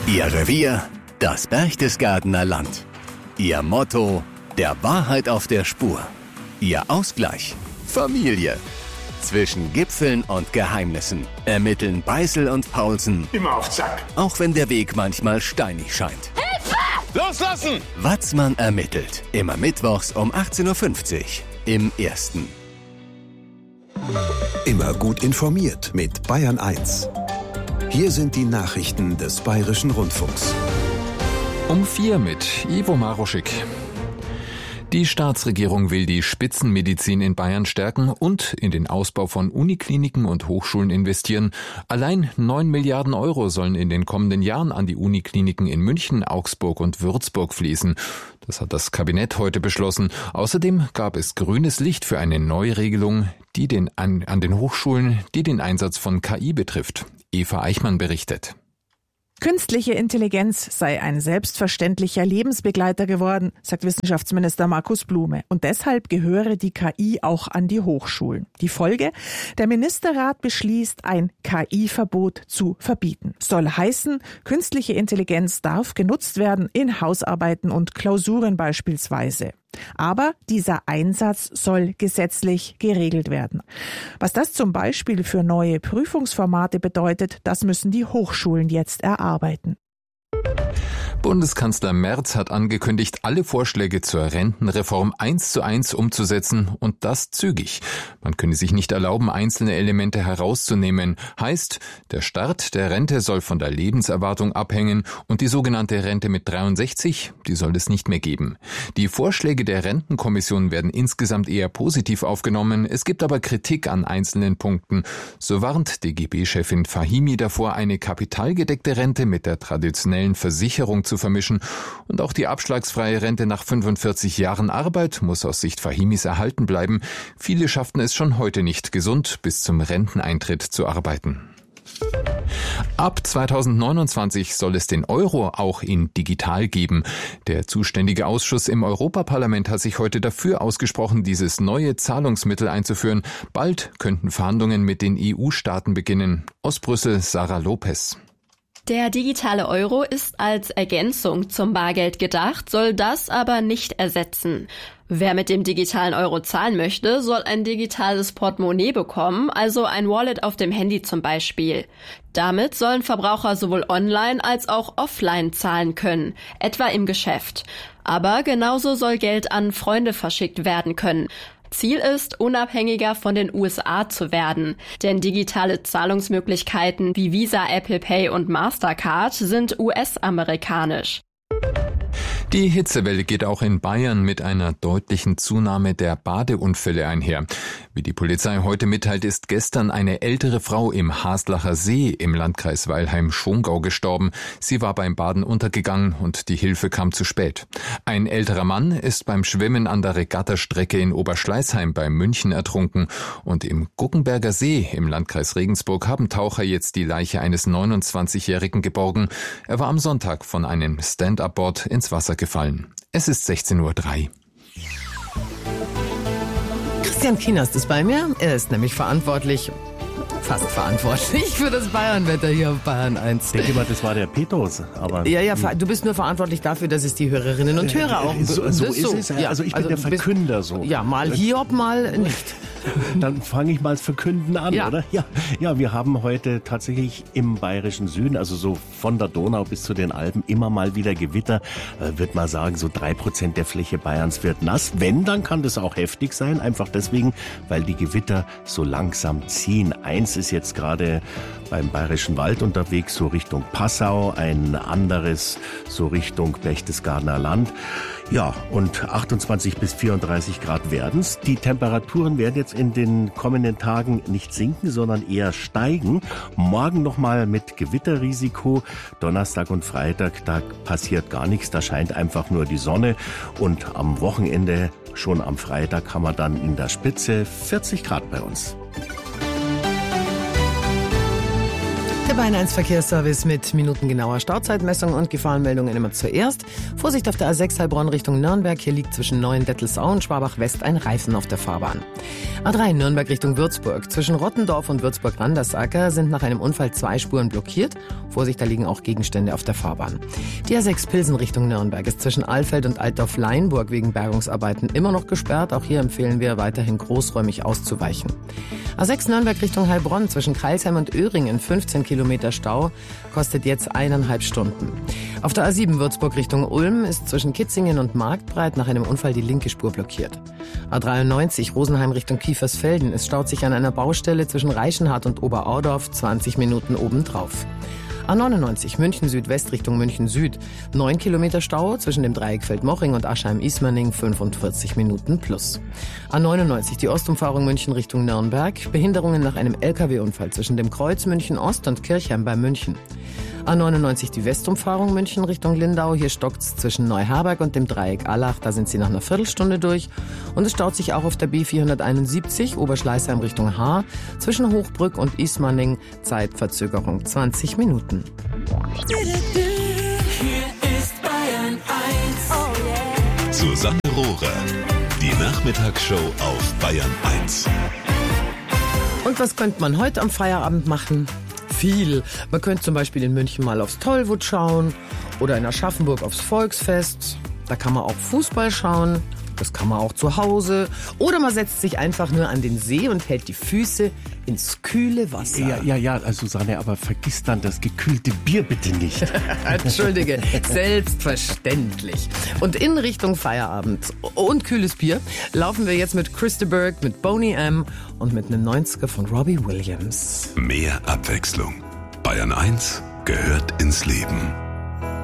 Ihr Revier, das Berchtesgadener Land. Ihr Motto, der Wahrheit auf der Spur. Ihr Ausgleich, Familie. Zwischen Gipfeln und Geheimnissen ermitteln Beißel und Paulsen. Immer auf Zack. Auch wenn der Weg manchmal steinig scheint. Hilfe! Loslassen! Watzmann ermittelt. Immer mittwochs um 18.50 Uhr im Ersten. Immer gut informiert mit Bayern 1. Hier sind die Nachrichten des Bayerischen Rundfunks. Um 4 mit Ivo Maroschik. Die Staatsregierung will die Spitzenmedizin in Bayern stärken und in den Ausbau von Unikliniken und Hochschulen investieren. Allein 9 Milliarden Euro sollen in den kommenden Jahren an die Unikliniken in München, Augsburg und Würzburg fließen. Das hat das Kabinett heute beschlossen. Außerdem gab es grünes Licht für eine Neuregelung, die an den Hochschulen, die den Einsatz von KI betrifft. Eva Eichmann berichtet. Künstliche Intelligenz sei ein selbstverständlicher Lebensbegleiter geworden, sagt Wissenschaftsminister Markus Blume. Und deshalb gehöre die KI auch an die Hochschulen. Die Folge? Der Ministerrat beschließt, ein KI-Verbot zu verbieten. Soll heißen, künstliche Intelligenz darf genutzt werden in Hausarbeiten und Klausuren beispielsweise. Aber dieser Einsatz soll gesetzlich geregelt werden. Was das zum Beispiel für neue Prüfungsformate bedeutet, das müssen die Hochschulen jetzt erarbeiten. Bundeskanzler Merz hat angekündigt, alle Vorschläge zur Rentenreform 1:1 umzusetzen und das zügig. Man könne sich nicht erlauben, einzelne Elemente herauszunehmen. Heißt, der Start der Rente soll von der Lebenserwartung abhängen und die sogenannte Rente mit 63, die soll es nicht mehr geben. Die Vorschläge der Rentenkommission werden insgesamt eher positiv aufgenommen. Es gibt aber Kritik an einzelnen Punkten. So warnt DGB-Chefin Fahimi davor, eine kapitalgedeckte Rente mit der traditionellen Versicherung zu vermischen. Und auch die abschlagsfreie Rente nach 45 Jahren Arbeit muss aus Sicht Fahimis erhalten bleiben. Viele schafften es schon heute nicht, gesund bis zum Renteneintritt zu arbeiten. Ab 2029 soll es den Euro auch in digital geben. Der zuständige Ausschuss im Europaparlament hat sich heute dafür ausgesprochen, dieses neue Zahlungsmittel einzuführen. Bald könnten Verhandlungen mit den EU-Staaten beginnen. Aus Brüssel Sarah Lopez. Der digitale Euro ist als Ergänzung zum Bargeld gedacht, soll das aber nicht ersetzen. Wer mit dem digitalen Euro zahlen möchte, soll ein digitales Portemonnaie bekommen, also ein Wallet auf dem Handy zum Beispiel. Damit sollen Verbraucher sowohl online als auch offline zahlen können, etwa im Geschäft. Aber genauso soll Geld an Freunde verschickt werden können. Ziel ist, unabhängiger von den USA zu werden, denn digitale Zahlungsmöglichkeiten wie Visa, Apple Pay und Mastercard sind US-amerikanisch. Die Hitzewelle geht auch in Bayern mit einer deutlichen Zunahme der Badeunfälle einher. Wie die Polizei heute mitteilt, ist gestern eine ältere Frau im Haslacher See im Landkreis Weilheim-Schongau gestorben. Sie war beim Baden untergegangen und die Hilfe kam zu spät. Ein älterer Mann ist beim Schwimmen an der Regattastrecke in Oberschleißheim bei München ertrunken. Und im Guggenberger See im Landkreis Regensburg haben Taucher jetzt die Leiche eines 29-Jährigen geborgen. Er war am Sonntag von einem Stand-up-Board ins Wasser gefallen. Es ist 16:03 Uhr. Christian Kienast ist bei mir. Er ist nämlich fast verantwortlich für das Bayernwetter hier auf Bayern 1. Ich denke mal, das war der Petrus. Aber Ja, du bist nur verantwortlich dafür, dass es die Hörerinnen und Hörer auch... So ist es. Ja, also ich bin der Verkünder so. Ja, mal Hiob, mal nicht. Dann fange ich mal das Verkünden an, Ja. oder? Ja, wir haben heute tatsächlich im bayerischen Süden, also so von der Donau bis zu den Alpen, immer mal wieder Gewitter. Würde mal sagen, so 3% der Fläche Bayerns wird nass. Wenn, dann kann das auch heftig sein. Einfach deswegen, weil die Gewitter so langsam ziehen. Eins ist jetzt gerade beim Bayerischen Wald unterwegs, so Richtung Passau. Ein anderes so Richtung Berchtesgadener Land. Ja, und 28 bis 34 Grad werden's. Die Temperaturen werden jetzt in den kommenden Tagen nicht sinken, sondern eher steigen. Morgen nochmal mit Gewitterrisiko. Donnerstag und Freitag, da passiert gar nichts. Da scheint einfach nur die Sonne. Und am Wochenende, schon am Freitag, haben wir dann in der Spitze 40 Grad bei uns. Der Bayern 1 Verkehrsservice mit minutengenauer Stauzeitmessung und Gefahrenmeldungen immer zuerst. Vorsicht auf der A6 Heilbronn Richtung Nürnberg. Hier liegt zwischen Neuendettelsau und Schwabach-West ein Reifen auf der Fahrbahn. A3 Nürnberg Richtung Würzburg. Zwischen Rottendorf und Würzburg-Randersacker sind nach einem Unfall 2 Spuren blockiert. Vorsicht, da liegen auch Gegenstände auf der Fahrbahn. Die A6 Pilsen Richtung Nürnberg ist zwischen Alfeld und Altdorf-Leinburg wegen Bergungsarbeiten immer noch gesperrt. Auch hier empfehlen wir weiterhin großräumig auszuweichen. A6 Nürnberg Richtung Heilbronn zwischen Crailsheim und Öhringen 15 Kilometer Stau, kostet jetzt 1,5 Stunden. Auf der A7 Würzburg Richtung Ulm ist zwischen Kitzingen und Marktbreit nach einem Unfall die linke Spur blockiert. A93 Rosenheim Richtung Kiefersfelden. Es staut sich an einer Baustelle zwischen Reichenhart und Oberaudorf 20 Minuten obendrauf. A99 München Südwest Richtung München Süd. 9 Kilometer Stau zwischen dem Dreieck Feldmoching und Aschheim-Ismaning, 45 Minuten plus. A99 die Ostumfahrung München Richtung Nürnberg. Behinderungen nach einem LKW-Unfall zwischen dem Kreuz München Ost und Kirchheim bei München. A99 die Westumfahrung München Richtung Lindau. Hier stockt's zwischen Neuherberg und dem Dreieck Allach. Da sind sie nach einer Viertelstunde durch. Und es staut sich auch auf der B471 Oberschleißheim Richtung Haar. Zwischen Hochbrück und Ismaning Zeitverzögerung 20 Minuten. Hier ist Bayern 1. Susanne Rohrer. Die Nachmittagsshow auf Bayern 1. Und was könnte man heute am Feierabend machen? Viel. Man könnte zum Beispiel in München mal aufs Tollwood schauen oder in Aschaffenburg aufs Volksfest. Da kann man auch Fußball schauen. Das kann man auch zu Hause. Oder man setzt sich einfach nur an den See und hält die Füße ins kühle Wasser. Ja, also Susanne, aber vergiss dann das gekühlte Bier bitte nicht. Entschuldige, selbstverständlich. Und in Richtung Feierabend und kühles Bier laufen wir jetzt mit Christa Burke, mit Boney M. und mit einem 90er von Robbie Williams. Mehr Abwechslung. Bayern 1 gehört ins Leben.